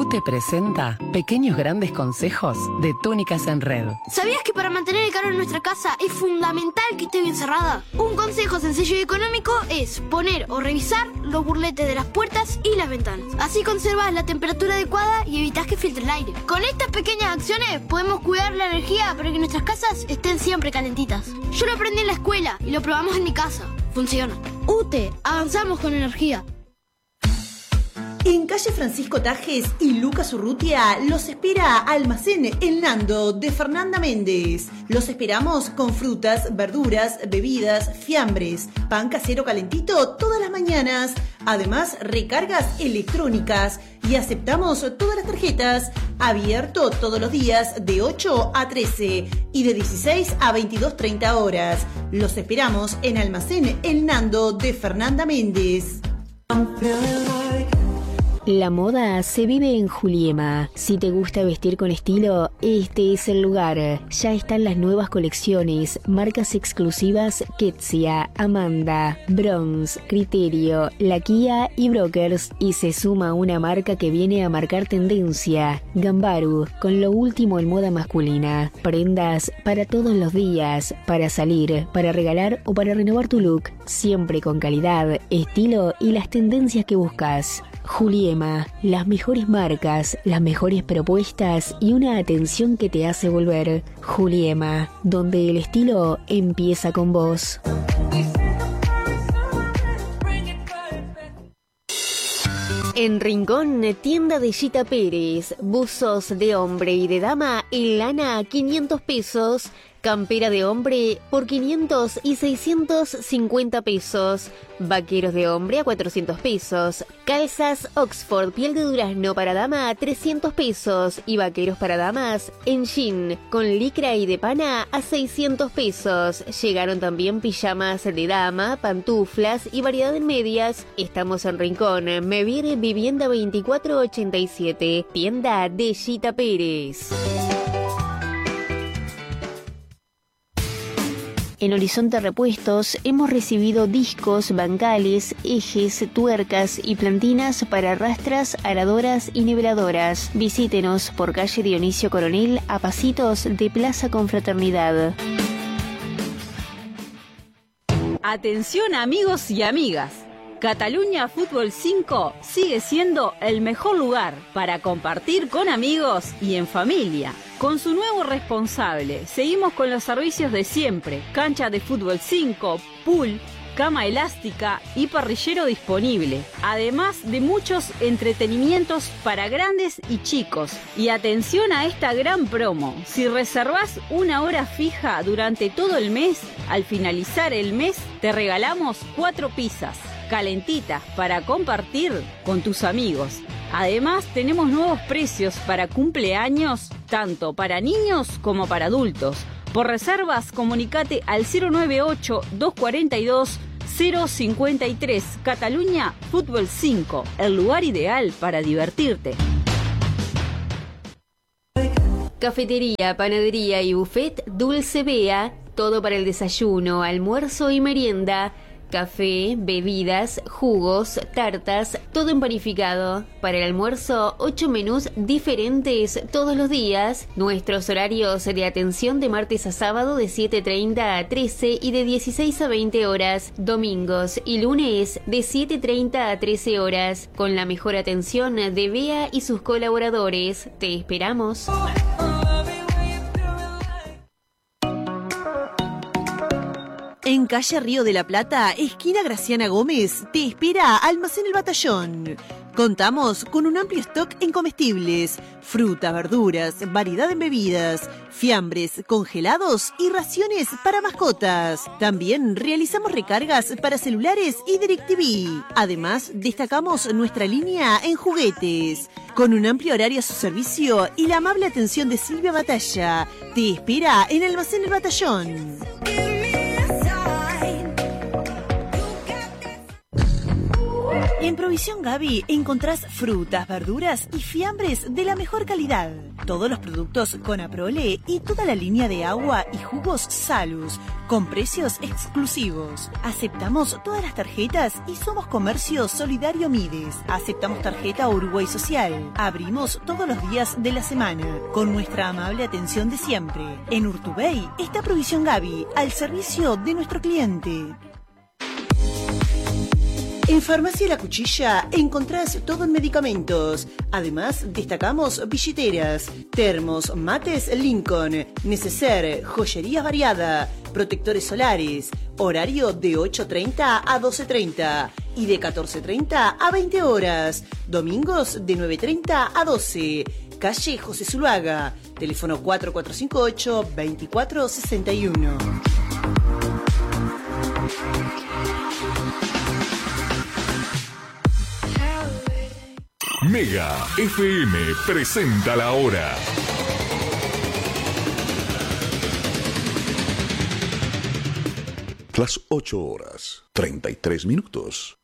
UTE presenta Pequeños Grandes Consejos de Túnicas en Red. ¿Sabías que para mantener el calor en nuestra casa es fundamental que esté bien cerrada? Un consejo sencillo y económico es poner o revisar los burletes de las puertas y las ventanas. Así conservas la temperatura adecuada y evitas que filtre el aire. Con estas pequeñas acciones podemos cuidar la energía para que nuestras casas estén siempre calentitas. Yo lo aprendí en la escuela y lo probamos en mi casa. Funciona. UTE, avanzamos con energía. En calle Francisco Tajes y Lucas Urrutia los espera Almacén El Nando de Fernanda Méndez. Los esperamos con frutas, verduras, bebidas, fiambres, pan casero calentito todas las mañanas. Además, recargas electrónicas y aceptamos todas las tarjetas. Abierto todos los días de 8 a 13 y de 16 a 22:30 horas. Los esperamos en Almacén El Nando de Fernanda Méndez. La moda se vive en Juliema. Si te gusta vestir con estilo, este es el lugar. Ya están las nuevas colecciones, marcas exclusivas Ketsia, Amanda, Bronze, Criterio, La Kia y Brokers. Y se suma una marca que viene a marcar tendencia, Gambaru, con lo último en moda masculina. Prendas para todos los días, para salir, para regalar o para renovar tu look. Siempre con calidad, estilo y las tendencias que buscas. Juliema, las mejores marcas, las mejores propuestas y una atención que te hace volver. Juliema, donde el estilo empieza con vos. En Rincón, tienda de Gita Pérez, buzos de hombre y de dama en lana a 500 pesos, campera de hombre por 500 y 650 pesos, vaqueros de hombre a 400 pesos, calzas Oxford piel de durazno para dama a 300 pesos y vaqueros para damas en jean con licra y de pana a 600 pesos. Llegaron también pijamas de dama, pantuflas y variedad en medias. Estamos en Rincón, Mevir Vivienda 2487, tienda de Gita Pérez. En Horizonte Repuestos hemos recibido discos, bancales, ejes, tuercas y plantinas para rastras, aradoras y niveladoras. Visítenos por calle Dionisio Coronel a pasitos de Plaza Confraternidad. Atención amigos y amigas. Cataluña Fútbol 5 sigue siendo el mejor lugar para compartir con amigos y en familia. Con su nuevo responsable, seguimos con los servicios de siempre: cancha de fútbol 5, pool, cama elástica y parrillero disponible, además de muchos entretenimientos para grandes y chicos. Y atención a esta gran promo: si reservas una hora fija durante todo el mes, al finalizar el mes te regalamos 4 pizzas calentitas para compartir con tus amigos. Además, tenemos nuevos precios para cumpleaños, tanto para niños como para adultos. Por reservas, comunicate al 098-242-053. Cataluña Fútbol 5, el lugar ideal para divertirte. Cafetería, panadería y buffet Dulce Bea, todo para el desayuno, almuerzo y merienda. Café, bebidas, jugos, tartas, todo en panificado. Para el almuerzo, 8 menús diferentes todos los días. Nuestros horarios de atención de martes a sábado de 7:30 a 13 y de 16 a 20 horas. Domingos y lunes de 7:30 a 13 horas. Con la mejor atención de Bea y sus colaboradores. Te esperamos. En calle Río de la Plata, esquina Graciana Gómez, te espera Almacén El Batallón. Contamos con un amplio stock en comestibles, fruta, verduras, variedad en bebidas, fiambres, congelados y raciones para mascotas. También realizamos recargas para celulares y DirecTV. Además, destacamos nuestra línea en juguetes. Con un amplio horario a su servicio y la amable atención de Silvia Batalla, te espera en Almacén El Batallón. En Provisión Gaby encontrás frutas, verduras y fiambres de la mejor calidad. Todos los productos con Aprole y toda la línea de agua y jugos Salus, con precios exclusivos. Aceptamos todas las tarjetas y somos Comercio Solidario Mides. Aceptamos tarjeta Uruguay Social. Abrimos todos los días de la semana, con nuestra amable atención de siempre. En Urtubey está Provisión Gaby, al servicio de nuestro cliente. En Farmacia La Cuchilla encontrás todo en medicamentos. Además, destacamos billeteras, termos, mates Lincoln, neceser, joyería variada, protectores solares. Horario de 8:30 a 12:30 y de 14:30 a 20 horas. Domingos de 9:30 a 12. Calle José Zuluaga. Teléfono 4458-2461. Mega FM presenta la hora. Las 8:33.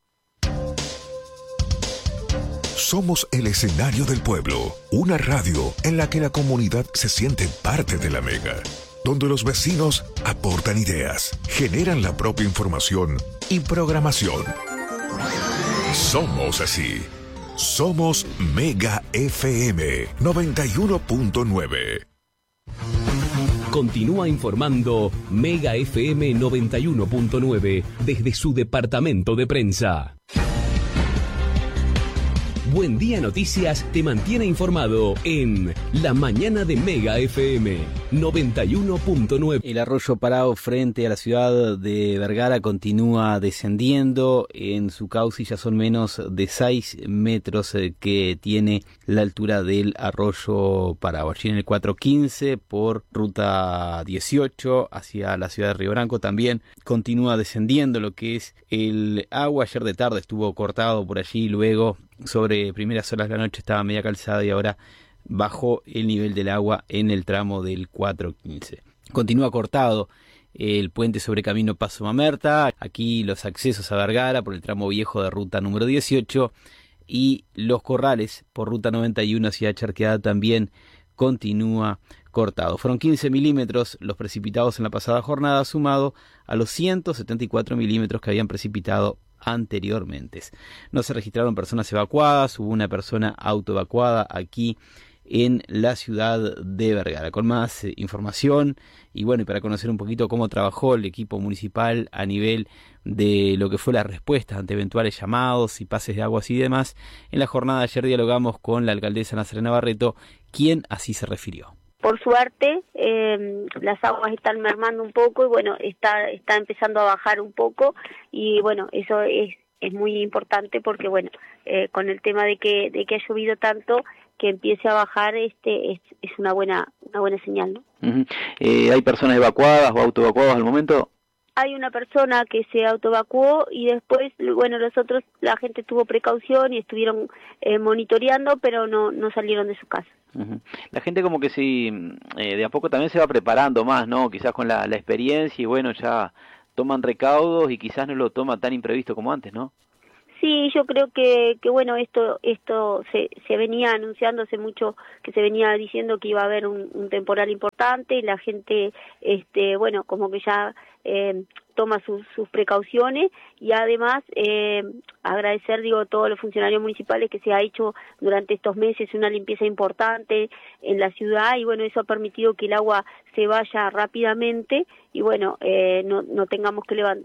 Somos el escenario del pueblo, una radio en la que la comunidad se siente parte de la Mega, donde los vecinos aportan ideas, generan la propia información y programación. Somos así. Somos Mega FM 91.9. Continúa informando Mega FM 91.9 desde su departamento de prensa. Buen Día Noticias te mantiene informado en La Mañana de Mega FM 91.9. El arroyo Parao frente a la ciudad de Vergara continúa descendiendo. En su cauce ya son menos de 6 metros que tiene la altura del arroyo Parao. Allí en el 415 por ruta 18 hacia la ciudad de Río Branco también continúa descendiendo lo que es el agua. Ayer de tarde estuvo cortado por allí, luego sobre primeras horas de la noche estaba media calzada y ahora bajó el nivel del agua en el tramo del 415. Continúa cortado el puente sobre Camino Paso Mamerta, aquí los accesos a Vergara por el tramo viejo de ruta número 18 y los corrales por ruta 91 hacia Charqueada también continúa cortado. Fueron 15 milímetros los precipitados en la pasada jornada, sumado a los 174 milímetros que habían precipitado anteriormente. No se registraron personas evacuadas, hubo una persona autoevacuada aquí en la ciudad de Vergara. Con más información y bueno, y para conocer un poquito cómo trabajó el equipo municipal a nivel de lo que fue la respuesta ante eventuales llamados y pases de aguas y demás, en la jornada de ayer dialogamos con la alcaldesa Nazarena Barreto, quien así se refirió. Por suerte, las aguas están mermando un poco y bueno, está empezando a bajar un poco y bueno, eso es muy importante porque bueno, con el tema de que ha llovido tanto, que empiece a bajar es una buena señal, ¿no? Uh-huh. ¿Hay personas evacuadas o autoevacuadas al momento? Hay una persona que se autoevacuó y después, bueno, los otros, la gente tuvo precaución y estuvieron monitoreando, pero no salieron de su casa. Uh-huh. La gente como que sí, de a poco también se va preparando más, ¿no? Quizás con la experiencia y bueno, ya toman recaudos y quizás no lo toma tan imprevisto como antes, ¿no? Sí, yo creo que bueno, esto se venía anunciando hace mucho, que se venía diciendo que iba a haber un temporal importante y la gente, bueno, como que ya toma sus precauciones y además agradecer, a todos los funcionarios municipales que se ha hecho durante estos meses una limpieza importante en la ciudad y bueno, eso ha permitido que el agua se vaya rápidamente y bueno, no tengamos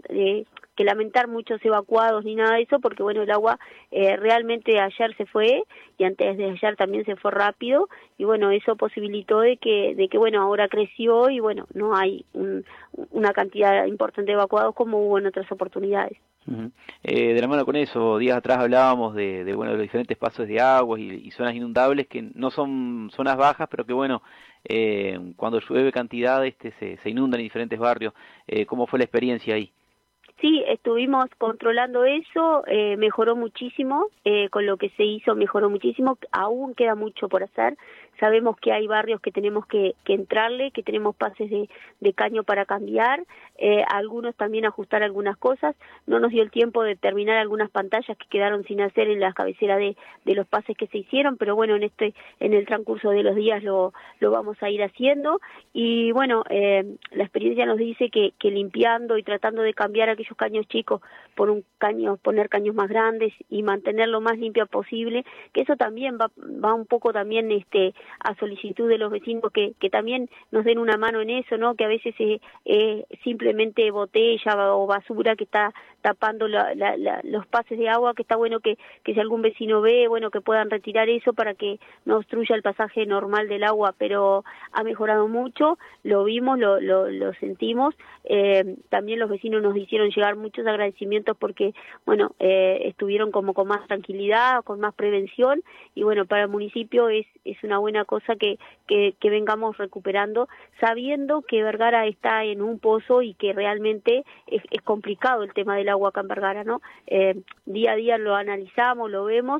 que lamentar muchos evacuados ni nada de eso, porque bueno, el agua realmente ayer se fue y antes de ayer también se fue rápido y bueno, eso posibilitó de que bueno, ahora creció y bueno, no hay una cantidad importante de evacuados como hubo en otras oportunidades. Uh-huh. De la mano con eso, días atrás hablábamos de los diferentes pasos de aguas y zonas inundables que no son zonas bajas, pero que bueno, cuando llueve cantidad se inundan en diferentes barrios. ¿Cómo fue la experiencia ahí? Sí, estuvimos controlando eso, mejoró muchísimo, con lo que se hizo mejoró muchísimo, aún queda mucho por hacer. Sabemos que hay barrios que tenemos que entrarle, que tenemos pases de caño para cambiar, algunos también ajustar algunas cosas. No nos dio el tiempo de terminar algunas pantallas que quedaron sin hacer en la cabecera de los pases que se hicieron, pero bueno, en el transcurso de los días lo vamos a ir haciendo. Y bueno, la experiencia nos dice que limpiando y tratando de cambiar aquellos caños chicos por poner caños más grandes y mantener lo más limpia posible, que eso también va un poco también a solicitud de los vecinos que también nos den una mano en eso, ¿no? Que a veces es simplemente botella o basura que está tapando los pases de agua, que está bueno que si algún vecino ve, bueno, que puedan retirar eso para que no obstruya el pasaje normal del agua, pero ha mejorado mucho, lo vimos, lo sentimos. También los vecinos nos hicieron llegar muchos agradecimientos porque, bueno, estuvieron como con más tranquilidad, con más prevención, y bueno, para el municipio es una buena cosa que vengamos recuperando, sabiendo que Vergara está en un pozo y que realmente es complicado el tema del agua acá en Vergara, ¿no? Día a día lo analizamos, lo vemos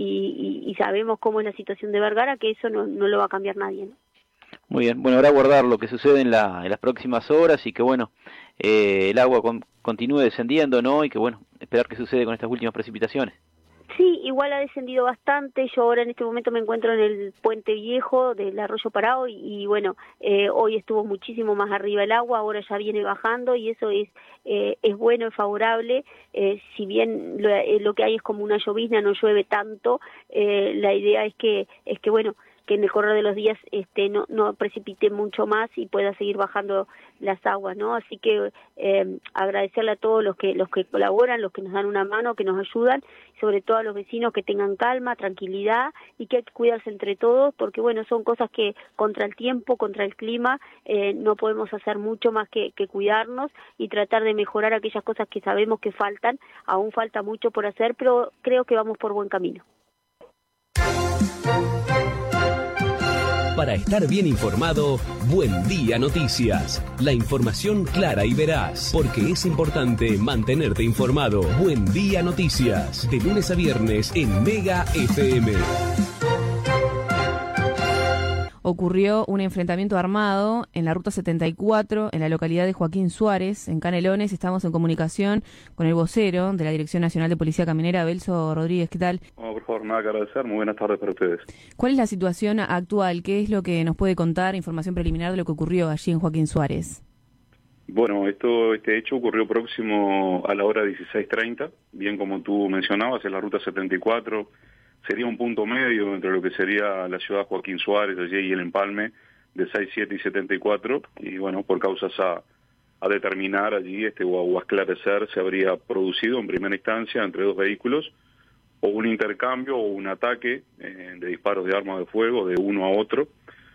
y sabemos cómo es la situación de Vergara, que eso no lo va a cambiar nadie, ¿no? Muy bien, bueno, ahora aguardar lo que sucede en las próximas horas y que bueno, el agua continúe descendiendo, ¿no? Y que bueno, esperar qué sucede con estas últimas precipitaciones. Sí, igual ha descendido bastante. Yo ahora en este momento me encuentro en el puente viejo del Arroyo Parado y bueno, hoy estuvo muchísimo más arriba el agua, ahora ya viene bajando y eso es bueno, es favorable. Si bien lo que hay es como una llovizna, no llueve tanto, la idea es que bueno, que en el correr de los días no precipite mucho más y pueda seguir bajando las aguas, ¿no? Así que agradecerle a todos los que colaboran, los que nos dan una mano, que nos ayudan, y sobre todo a los vecinos que tengan calma, tranquilidad y que hay que cuidarse entre todos, porque bueno, son cosas que contra el tiempo, contra el clima, no podemos hacer mucho más que cuidarnos y tratar de mejorar aquellas cosas que sabemos que faltan. Aún falta mucho por hacer, pero creo que vamos por buen camino. Para estar bien informado, Buen Día Noticias. La información clara y veraz, porque es importante mantenerte informado. Buen Día Noticias, de lunes a viernes en Mega FM. Ocurrió un enfrentamiento armado en la Ruta 74, en la localidad de Joaquín Suárez, en Canelones. Estamos en comunicación con el vocero de la Dirección Nacional de Policía Caminera, Belso Rodríguez. ¿Qué tal? Oh, por favor, nada que agradecer. Muy buenas tardes para ustedes. ¿Cuál es la situación actual? ¿Qué es lo que nos puede contar, información preliminar de lo que ocurrió allí en Joaquín Suárez? Bueno, este hecho ocurrió próximo a la hora 16:30, bien como tú mencionabas, en la Ruta 74. Sería un punto medio entre lo que sería la ciudad de Joaquín Suárez allí y el empalme de 67 y 74, y bueno, por causas a determinar allí o a esclarecer, se habría producido en primera instancia entre dos vehículos o un intercambio o un ataque de disparos de armas de fuego de uno a otro,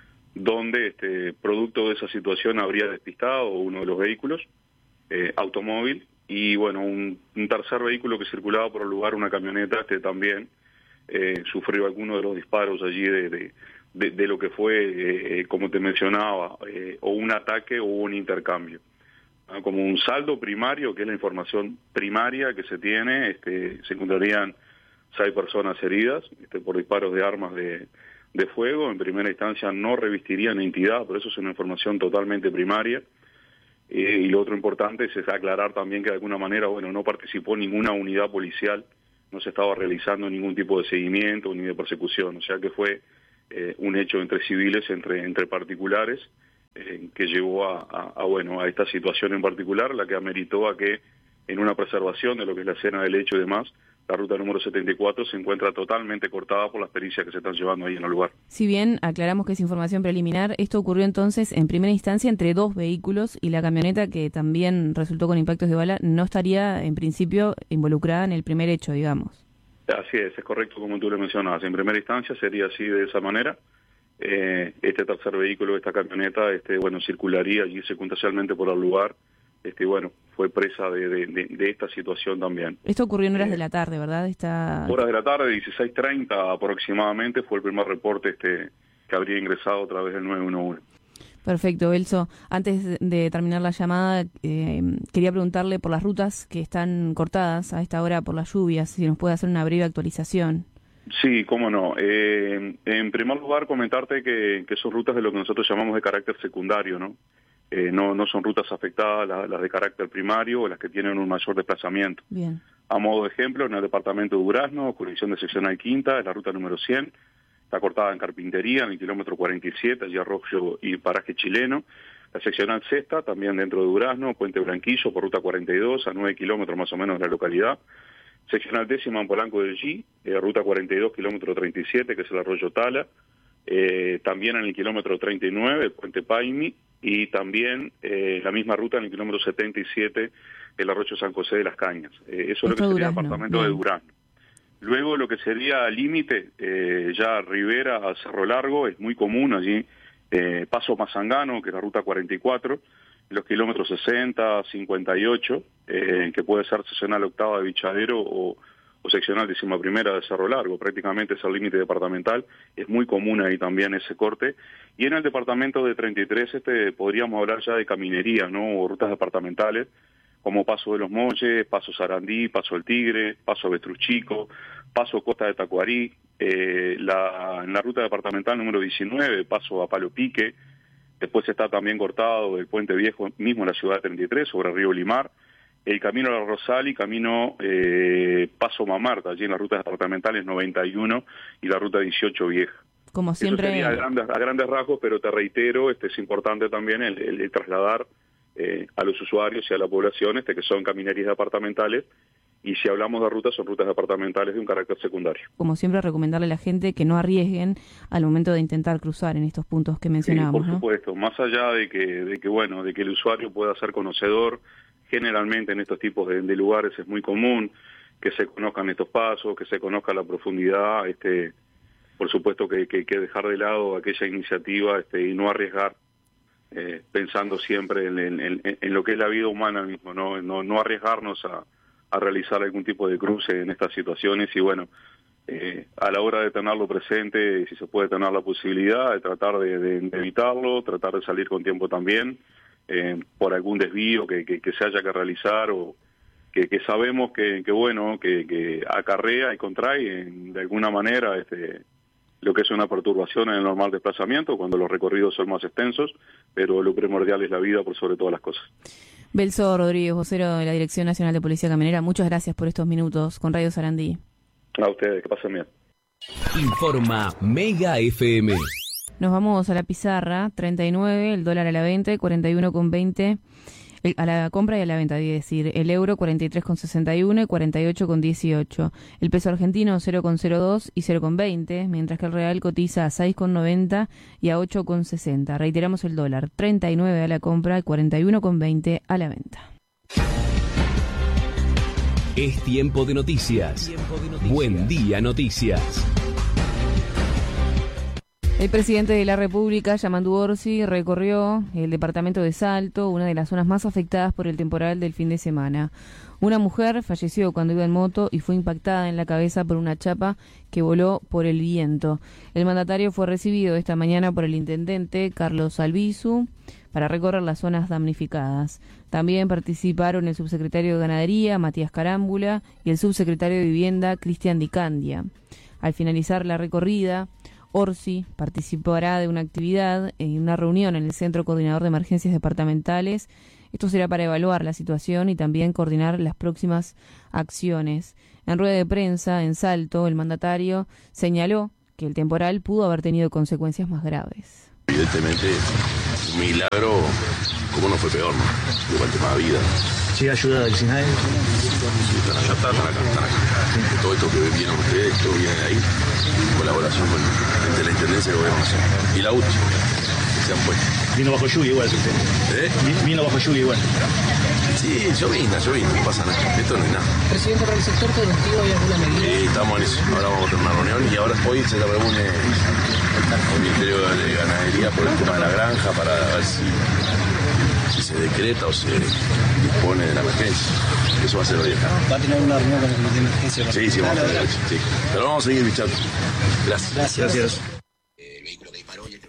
donde producto de esa situación habría despistado uno de los vehículos, automóvil, y bueno, un tercer vehículo que circulaba por el lugar, una camioneta, también sufrió alguno de los disparos allí de lo que fue, como te mencionaba, o un ataque o un intercambio. Como un saldo primario, que es la información primaria que se tiene, se encontrarían 6 personas heridas por disparos de armas de fuego. En primera instancia no revestirían entidad, pero eso es una información totalmente primaria. Y lo otro importante es aclarar también que de alguna manera, bueno, no participó ninguna unidad policial, no se estaba realizando ningún tipo de seguimiento ni de persecución, o sea que fue un hecho entre civiles, entre particulares, que llevó a esta situación en particular, la que ameritó a que en una preservación de lo que es la escena del hecho y demás, la ruta número 74 se encuentra totalmente cortada por las pericias que se están llevando ahí en el lugar. Si bien aclaramos que es información preliminar, esto ocurrió entonces en primera instancia entre dos vehículos y la camioneta, que también resultó con impactos de bala, no estaría en principio involucrada en el primer hecho, digamos. Así es correcto como tú le mencionabas. En primera instancia sería así, de esa manera. Este tercer vehículo, esta camioneta, circularía allí circunstancialmente por el lugar. Fue presa de esta situación también. Esto ocurrió en horas de la tarde, ¿verdad? Horas de la tarde, 16:30 aproximadamente, fue el primer reporte que habría ingresado a través del 911. Perfecto, Belso. Antes de terminar la llamada, quería preguntarle por las rutas que están cortadas a esta hora por las lluvias, si nos puede hacer una breve actualización. Sí, cómo no. En primer lugar, comentarte que son rutas de lo que nosotros llamamos de carácter secundario, ¿no? No son rutas afectadas las de carácter primario o las que tienen un mayor desplazamiento. Bien. A modo de ejemplo, en el departamento de Durazno, jurisdicción de seccional Quinta, es la ruta número 100, está cortada en Carpintería, en el kilómetro 47, allí Arroyo y Paraje Chileno. La seccional Sexta, también dentro de Durazno, Puente Blanquillo, por ruta 42, a 9 kilómetros más o menos de la localidad. Seccional 10ª en Polanco del G, ruta 42, kilómetro 37, que es el Arroyo Tala. También en el kilómetro 39, el Puente Paimi, y también la misma ruta en el kilómetro 77, el Arroyo San José de las Cañas. Eso es lo que sería el departamento de Durazno. Luego lo que sería límite, ya Rivera a Cerro Largo, es muy común allí, Paso Mazangano, que es la ruta 44, los kilómetros 60, 58, que puede ser seccional octava de Bichadero o seccional 11ª de Cerro Largo, prácticamente es el límite departamental, es muy común ahí también ese corte. Y en el departamento de 33 podríamos hablar ya de caminería, ¿no? O rutas departamentales, como Paso de los Molles, Paso Sarandí, Paso El Tigre, Paso Avestruz Chico, Paso Costa de Tacuarí, en la ruta departamental número 19, Paso a Palo Pique. Después está también cortado el Puente Viejo mismo en la ciudad de 33, sobre el río Limar, el camino a la Rosal y camino Paso Mamarta, allí en las rutas departamentales 91 y la ruta 18 Vieja. Como siempre. Eso sería a grandes rasgos, pero te reitero, es importante también el trasladar a los usuarios y a la población que son caminerías departamentales, y si hablamos de rutas, son rutas departamentales de un carácter secundario. Como siempre, recomendarle a la gente que no arriesguen al momento de intentar cruzar en estos puntos que mencionábamos. Sí, por supuesto, más allá de que el usuario pueda ser conocedor, generalmente en estos tipos de lugares es muy común que se conozcan estos pasos, que se conozca la profundidad, por supuesto que hay que dejar de lado aquella iniciativa y no arriesgar, pensando siempre en lo que es la vida humana mismo, no arriesgarnos a realizar algún tipo de cruce en estas situaciones. Y bueno, a la hora de tenerlo presente, si se puede tener la posibilidad de tratar de evitarlo, tratar de salir con tiempo también, por algún desvío que se haya que realizar o que sabemos que acarrea y contrae de alguna manera lo que es una perturbación en el normal desplazamiento cuando los recorridos son más extensos, pero lo primordial es la vida por sobre todas las cosas. Belso Rodríguez, vocero de la Dirección Nacional de Policía Caminera, muchas gracias por estos minutos con Radio Sarandí. A ustedes, que pasen bien. Informa Mega FM. Nos vamos a la pizarra, 39, el dólar a la venta, 41,20 a la compra y a la venta, es decir, el euro 43,61 y 48,18, el peso argentino 0,02 y 0,20, mientras que el real cotiza a 6,90 y a 8,60. Reiteramos el dólar, 39 a la compra y 41,20 a la venta. Es tiempo de noticias. Buen día, noticias. El presidente de la República, Yamandu Orsi, recorrió el departamento de Salto, una de las zonas más afectadas por el temporal del fin de semana. Una mujer falleció cuando iba en moto y fue impactada en la cabeza por una chapa que voló por el viento. El mandatario fue recibido esta mañana por el intendente Carlos Albizu para recorrer las zonas damnificadas. También participaron el subsecretario de Ganadería, Matías Carámbula, y el subsecretario de Vivienda, Cristian Di Candia. Al finalizar la recorrida, Orsi participará de una actividad en una reunión en el Centro Coordinador de Emergencias Departamentales. Esto será para evaluar la situación y también coordinar las próximas acciones. En rueda de prensa en Salto, el mandatario señaló que el temporal pudo haber tenido consecuencias más graves. Evidentemente, un milagro, como no fue peor, ¿no? Igual tema de vida. ¿Sí ayuda del SINAE? Sí, están acá. Todo esto que vienen ustedes, todo viene de ahí, en colaboración entre la Intendencia y el Gobierno Nacional. Y la UTI, que se han puesto. Vino bajo lluvia igual, usted. Vino bajo lluvia igual. Sí, llovina, no pasa nada. Esto no es nada. Presidente, para el sector productivo hay alguna medida. Sí, estamos en eso. Ahora vamos a tener una reunión y ahora hoy se reúne el Ministerio de Ganadería por el tema de la granja para ver si se decreta o se dispone de la emergencia. Eso va a ser hoy acá. ¿Va a tener una reunión con el comité de emergencia? Sí, vamos a tener, sí. Pero vamos a seguir bichando. Gracias. Gracias.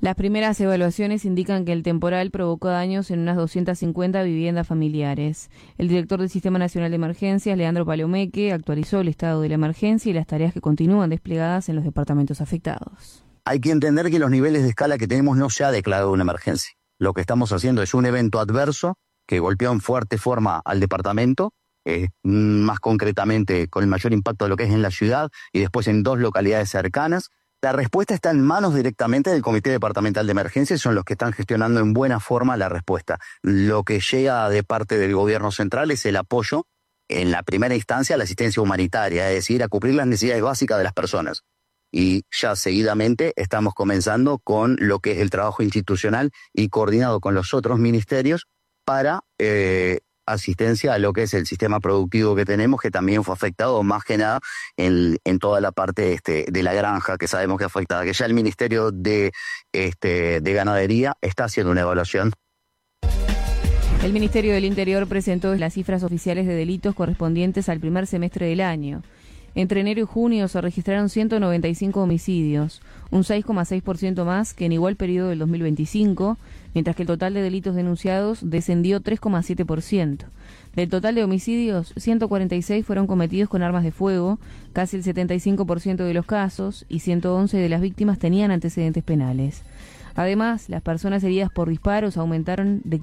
Las primeras evaluaciones indican que el temporal provocó daños en unas 250 viviendas familiares. El director del Sistema Nacional de Emergencias, Leandro Palomeque, actualizó el estado de la emergencia y las tareas que continúan desplegadas en los departamentos afectados. Hay que entender que los niveles de escala que tenemos no se ha declarado una emergencia. Lo que estamos haciendo es un evento adverso que golpeó en fuerte forma al departamento, más concretamente con el mayor impacto de lo que es en la ciudad y después en 2 localidades cercanas. La respuesta está en manos directamente del Comité Departamental de Emergencias, son los que están gestionando en buena forma la respuesta. Lo que llega de parte del gobierno central es el apoyo, en la primera instancia, a la asistencia humanitaria, es decir, a cubrir las necesidades básicas de las personas. Y ya seguidamente estamos comenzando con lo que es el trabajo institucional y coordinado con los otros ministerios para asistencia a lo que es el sistema productivo que tenemos, que también fue afectado más que nada en toda la parte de la granja, que sabemos que afectada, que ya el Ministerio de Ganadería está haciendo una evaluación. El Ministerio del Interior presentó las cifras oficiales de delitos correspondientes al primer semestre del año. Entre enero y junio se registraron 195 homicidios, un 6,6% más que en igual periodo del 2025, mientras que el total de delitos denunciados descendió 3,7%. Del total de homicidios, 146 fueron cometidos con armas de fuego, casi el 75% de los casos, y 111 de las víctimas tenían antecedentes penales. Además, las personas heridas por disparos aumentaron de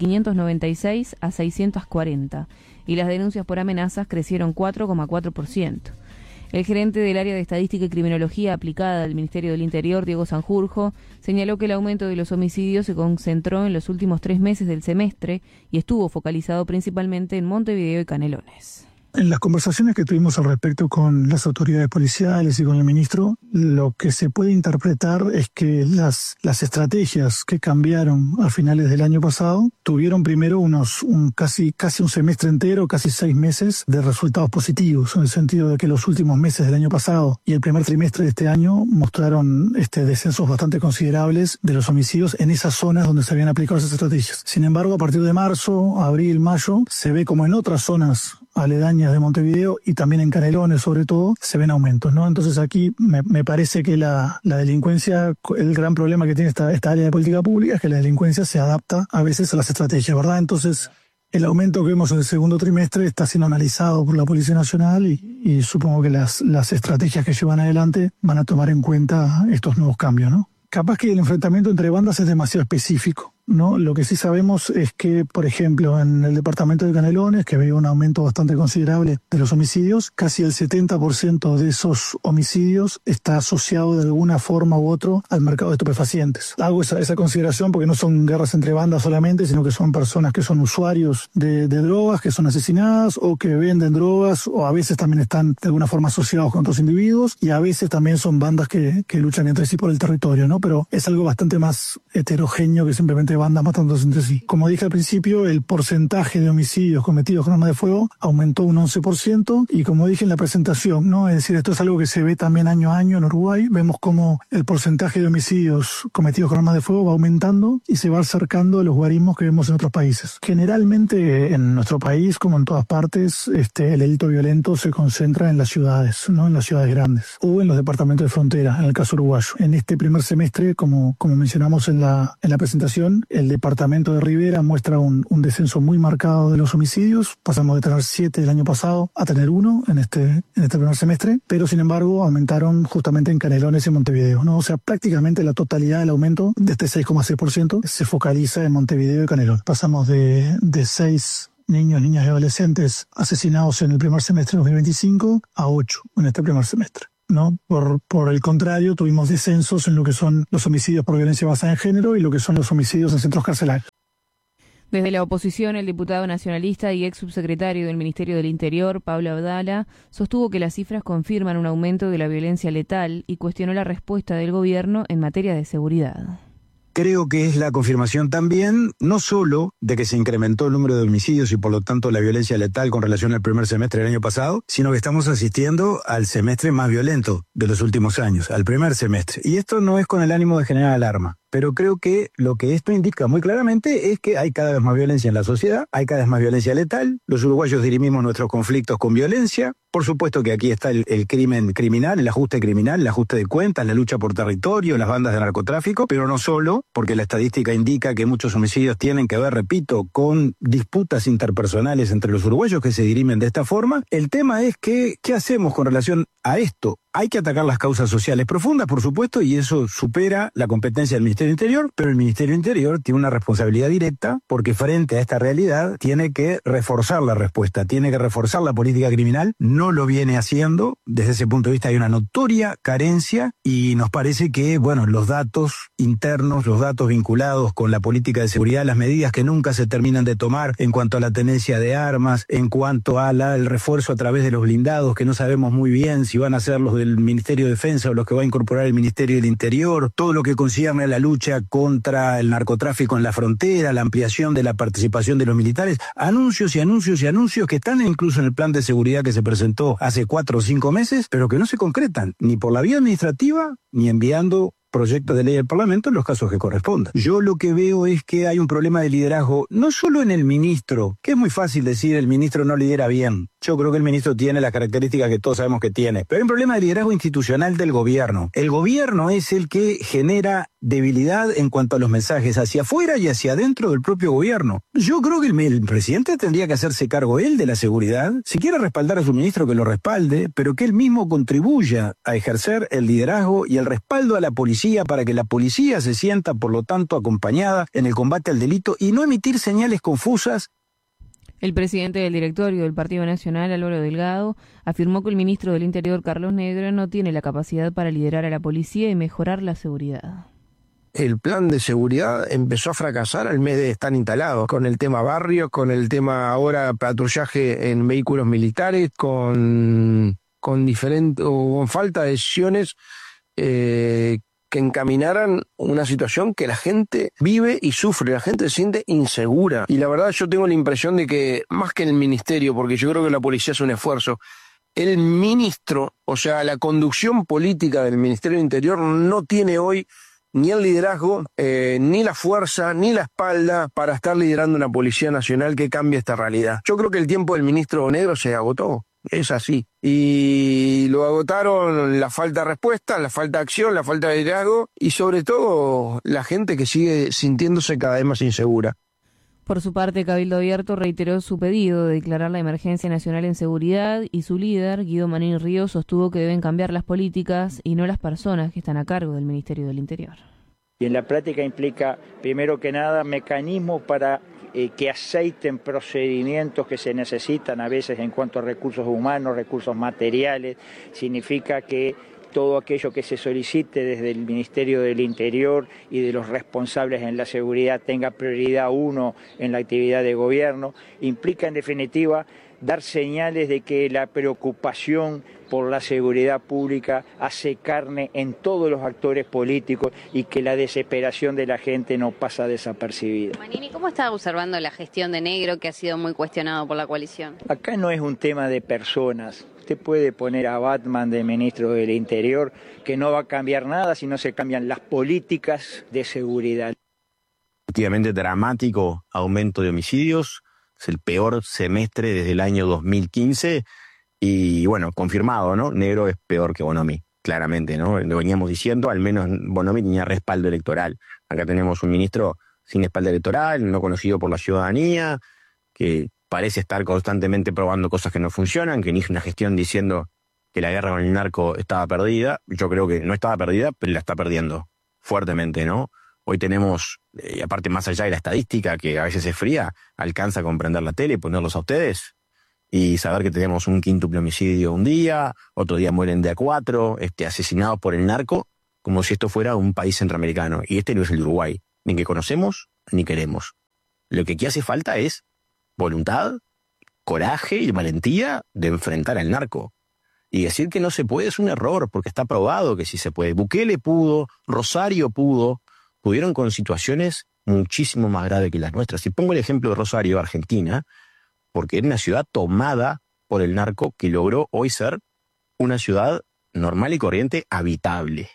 596 a 640, y las denuncias por amenazas crecieron 4,4%. El gerente del área de Estadística y Criminología aplicada del Ministerio del Interior, Diego Sanjurjo, señaló que el aumento de los homicidios se concentró en los últimos 3 meses del semestre y estuvo focalizado principalmente en Montevideo y Canelones. En las conversaciones que tuvimos al respecto con las autoridades policiales y con el ministro, lo que se puede interpretar es que las estrategias que cambiaron a finales del año pasado tuvieron primero casi un semestre entero, casi 6 meses de resultados positivos, en el sentido de que los últimos meses del año pasado y el primer trimestre de este año mostraron descensos bastante considerables de los homicidios en esas zonas donde se habían aplicado esas estrategias. Sin embargo, a partir de marzo, abril, mayo, se ve como en otras zonas aledañas de Montevideo y también en Canelones sobre todo, se ven aumentos, ¿no? Entonces aquí me parece que la delincuencia, el gran problema que tiene esta área de política pública es que la delincuencia se adapta a veces a las estrategias, ¿verdad? Entonces el aumento que vemos en el segundo trimestre está siendo analizado por la Policía Nacional y supongo que las estrategias que llevan adelante van a tomar en cuenta estos nuevos cambios, ¿no? Capaz que el enfrentamiento entre bandas es demasiado específico, ¿no? Lo que sí sabemos es que, por ejemplo, en el departamento de Canelones, que había un aumento bastante considerable de los homicidios, casi el 70% de esos homicidios está asociado de alguna forma u otra al mercado de estupefacientes. Hago esa consideración porque no son guerras entre bandas solamente, sino que son personas que son usuarios de drogas, que son asesinadas o que venden drogas, o a veces también están de alguna forma asociados con otros individuos, y a veces también son bandas que luchan entre sí por el territorio, ¿no? Pero es algo bastante más heterogéneo que simplemente bandas matándose entre sí. Como dije al principio, el porcentaje de homicidios cometidos con armas de fuego aumentó un 11%, y como dije en la presentación, ¿no? Es decir, esto es algo que se ve también año a año en Uruguay. Vemos cómo el porcentaje de homicidios cometidos con armas de fuego va aumentando y se va acercando a los guarismos que vemos en otros países. Generalmente en nuestro país, como en todas partes, el delito violento se concentra en las ciudades, ¿no? En las ciudades grandes o en los departamentos de frontera, en el caso uruguayo. En este primer semestre, como mencionamos en la presentación, el departamento de Rivera muestra un descenso muy marcado de los homicidios. Pasamos de tener 7 el año pasado a tener 1 en este primer semestre, pero sin embargo aumentaron justamente en Canelones y Montevideo, ¿no? O sea, prácticamente la totalidad del aumento de este 6,6% se focaliza en Montevideo y Canelones. Pasamos de 6 niños, niñas y adolescentes asesinados en el primer semestre de 2025 a 8 en este primer semestre, ¿no? Por el contrario, tuvimos descensos en lo que son los homicidios por violencia basada en género y lo que son los homicidios en centros carcelarios. Desde la oposición, el diputado nacionalista y ex subsecretario del Ministerio del Interior, Pablo Abdala, sostuvo que las cifras confirman un aumento de la violencia letal y cuestionó la respuesta del gobierno en materia de seguridad. Creo que es la confirmación también, no solo de que se incrementó el número de homicidios y por lo tanto la violencia letal con relación al primer semestre del año pasado, sino que estamos asistiendo al semestre más violento de los últimos años, al primer semestre. Y esto no es con el ánimo de generar alarma, pero creo que lo que esto indica muy claramente es que hay cada vez más violencia en la sociedad, hay cada vez más violencia letal, los uruguayos dirimimos nuestros conflictos con violencia, por supuesto que aquí está el crimen criminal, el ajuste de cuentas, la lucha por territorio, las bandas de narcotráfico, pero no solo, porque la estadística indica que muchos homicidios tienen que ver, repito, con disputas interpersonales entre los uruguayos que se dirimen de esta forma. El tema es que, ¿qué hacemos con relación a esto? Hay que atacar las causas sociales profundas, por supuesto, y eso supera la competencia del Ministerio del Interior, pero el Ministerio del Interior tiene una responsabilidad directa porque frente a esta realidad tiene que reforzar la respuesta, tiene que reforzar la política criminal, no lo viene haciendo. Desde ese punto de vista hay una notoria carencia y nos parece que, bueno, los datos internos, los datos vinculados con la política de seguridad, las medidas que nunca se terminan de tomar en cuanto a la tenencia de armas, en cuanto a el refuerzo a través de los blindados, que no sabemos muy bien si van a ser los del Ministerio de Defensa o los que va a incorporar el Ministerio del Interior, todo lo que concierne a la lucha contra el narcotráfico en la frontera, la ampliación de la participación de los militares, anuncios y anuncios y anuncios que están incluso en el plan de seguridad que se presentó hace 4 o 5 meses, pero que no se concretan ni por la vía administrativa ni enviando proyectos de ley al Parlamento en los casos que correspondan. Yo lo que veo es que hay un problema de liderazgo, no solo en el ministro, que es muy fácil decir el ministro no lidera bien. Yo creo que el ministro tiene las características que todos sabemos que tiene, pero hay un problema de liderazgo institucional del gobierno. El gobierno es el que genera debilidad en cuanto a los mensajes hacia afuera y hacia adentro del propio gobierno. Yo creo que el presidente tendría que hacerse cargo él de la seguridad, si quiere respaldar a su ministro que lo respalde, pero que él mismo contribuya a ejercer el liderazgo y el respaldo a la policía para que la policía se sienta, por lo tanto, acompañada en el combate al delito y no emitir señales confusas. El presidente del directorio del Partido Nacional, Álvaro Delgado, afirmó que el ministro del Interior, Carlos Negro, no tiene la capacidad para liderar a la policía y mejorar la seguridad. El plan de seguridad empezó a fracasar al mes de estar instalado, con el tema barrios, con el tema ahora patrullaje en vehículos militares, con falta de decisiones que encaminaran una situación que la gente vive y sufre, la gente se siente insegura. Y la verdad yo tengo la impresión de que, más que el ministerio, porque yo creo que la policía es un esfuerzo, el ministro, o sea, la conducción política del Ministerio del Interior no tiene hoy ni el liderazgo, ni la fuerza, ni la espalda para estar liderando una Policía Nacional que cambie esta realidad. Yo creo que el tiempo del ministro Negro se agotó. Es así. Y lo agotaron la falta de respuesta, la falta de acción, la falta de liderazgo y sobre todo la gente que sigue sintiéndose cada vez más insegura. Por su parte, Cabildo Abierto reiteró su pedido de declarar la emergencia nacional en seguridad y su líder, Guido Manín Ríos, sostuvo que deben cambiar las políticas y no las personas que están a cargo del Ministerio del Interior. Y en la práctica implica, primero que nada, mecanismos para que aceiten procedimientos que se necesitan a veces en cuanto a recursos humanos, recursos materiales. Significa que todo aquello que se solicite desde el Ministerio del Interior y de los responsables en la seguridad tenga prioridad 1 en la actividad de gobierno. Implica, en definitiva, dar señales de que la preocupación por la seguridad pública hace carne en todos los actores políticos y que la desesperación de la gente no pasa desapercibida. Manini, ¿cómo está observando la gestión de Negro, que ha sido muy cuestionado por la coalición? Acá no es un tema de personas. Usted puede poner a Batman de ministro del Interior, que no va a cambiar nada si no se cambian las políticas de seguridad. Efectivamente, dramático aumento de homicidios. Es el peor semestre desde el año 2015 y bueno, confirmado, ¿no? Negro es peor que Bonomi, claramente, ¿no? Lo veníamos diciendo, al menos Bonomi tenía respaldo electoral. Acá tenemos un ministro sin respaldo electoral, no conocido por la ciudadanía, que parece estar constantemente probando cosas que no funcionan, que inicia una gestión diciendo que la guerra con el narco estaba perdida. Yo creo que no estaba perdida, pero la está perdiendo fuertemente, ¿no? Hoy tenemos, aparte más allá de la estadística, que a veces es fría, alcanza a comprender la tele, ponerlos a ustedes y saber que tenemos un quíntuple homicidio un día, otro día mueren de a 4, asesinados por el narco, como si esto fuera un país centroamericano. Y este no es el Uruguay, ni que conocemos ni queremos. Lo que aquí hace falta es voluntad, coraje y valentía de enfrentar al narco. Y decir que no se puede es un error, porque está probado que sí se puede. Bukele pudo, Rosario pudieron con situaciones muchísimo más graves que las nuestras. Y pongo el ejemplo de Rosario, Argentina, porque era una ciudad tomada por el narco que logró hoy ser una ciudad normal y corriente habitable.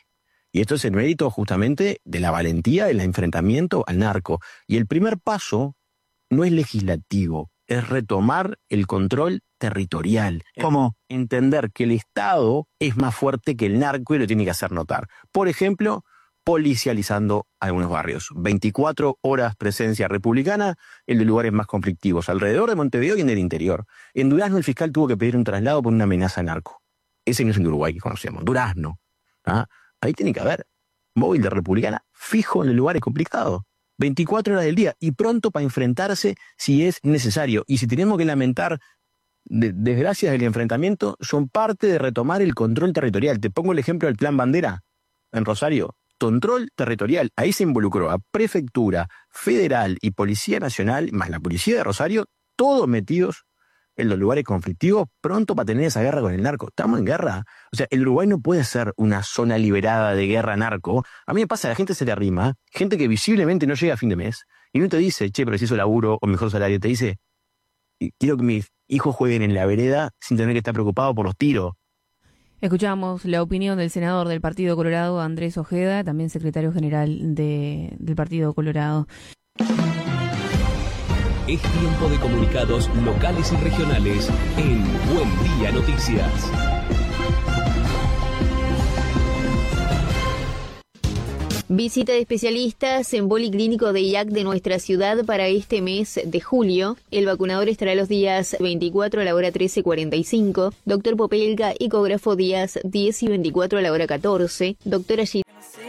Y esto es el mérito justamente de la valentía del enfrentamiento al narco. Y el primer paso no es legislativo, es retomar el control territorial. ¿Cómo? Entender que el Estado es más fuerte que el narco y lo tiene que hacer notar. Por ejemplo, policializando algunos barrios. 24 horas presencia republicana en los lugares más conflictivos, alrededor de Montevideo y en el interior. En Durazno el fiscal tuvo que pedir un traslado por una amenaza narco. Ese no es el Uruguay que conocemos, Durazno. Ahí tiene que haber móvil de republicana fijo en los lugares complicados. 24 horas del día y pronto para enfrentarse si es necesario. Y si tenemos que lamentar desgracias del enfrentamiento, son parte de retomar el control territorial. Te pongo el ejemplo del Plan Bandera en Rosario. Control territorial. Ahí se involucró a Prefectura, Federal y Policía Nacional, más la Policía de Rosario, todos metidos en los lugares conflictivos, pronto para tener esa guerra con el narco. Estamos en guerra. O sea, el Uruguay no puede ser una zona liberada de guerra narco. A mí me pasa, la gente se le arrima, gente que visiblemente no llega a fin de mes, y no te dice, che, preciso laburo o mejor salario. Te dice, quiero que mis hijos jueguen en la vereda sin tener que estar preocupado por los tiros. Escuchamos la opinión del senador del Partido Colorado, Andrés Ojeda, también secretario general del Partido Colorado. Es tiempo de comunicados locales y regionales en Buen Día Noticias. Visita de especialistas en policlínico de IAC de nuestra ciudad para este mes de julio. El vacunador estará los días 24 a la hora 13:45, doctor Popelga, ecógrafo días 10 y 24 a la hora 14, doctora